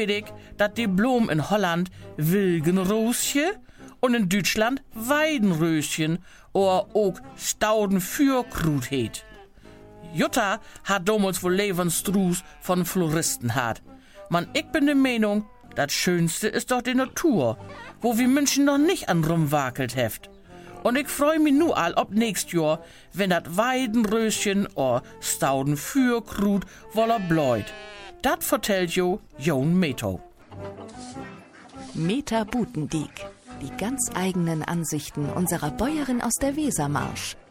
weet ich, dat die Blom in Holland Wilgenroosje und in Deutschland Weidenröschen oder auch Staudenfürkrut heet. Jutta hat damals wohl Lebensstruß von Floristen hat. Man, ich bin der Meinung, das Schönste ist doch die Natur, wo wir Menschen noch nicht an rumwakelt heft. Und ich freu mich nu all ob nächst Jahr, wenn dat Weidenröschen oder Staudenfürkrut woller bläut. Dat vertellt jo Jon Meto. Meta Butendiek. Die ganz eigenen Ansichten unserer Bäuerin aus der Wesermarsch.